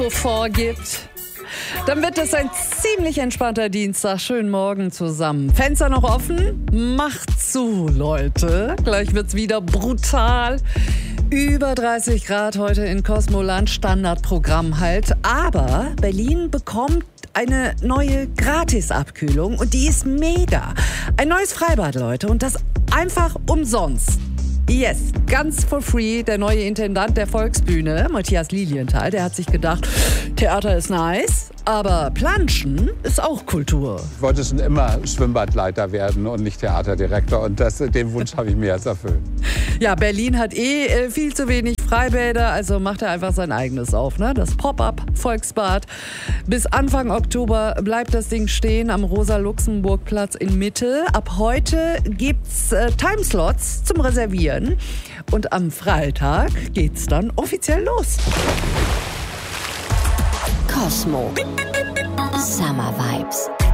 vorgibt, dann wird das ein ziemlich entspannter Dienstag. Schönen Morgen zusammen. Fenster noch offen? Macht zu, Leute. Gleich wird's wieder brutal. Über 30 Grad heute in Cosmoland, Standardprogramm halt. Aber Berlin bekommt eine neue Gratisabkühlung und die ist mega. Ein neues Freibad, Leute, und das einfach umsonst. Yes, ganz for free. Der neue Intendant der Volksbühne, Matthias Lilienthal, der hat sich gedacht, Theater ist nice, aber Planschen ist auch Kultur. Ich wollte schon immer Schwimmbadleiter werden und nicht Theaterdirektor. Und den Wunsch habe ich mir jetzt erfüllt. Ja, Berlin hat viel zu wenig Freibäder, also macht er einfach sein eigenes auf, ne? Das Pop-up Volksbad. Bis Anfang Oktober bleibt das Ding stehen am Rosa-Luxemburg-Platz in Mitte. Ab heute gibt's Timeslots zum Reservieren. Und am Freitag geht's dann offiziell los. Cosmo. Summer Vibes.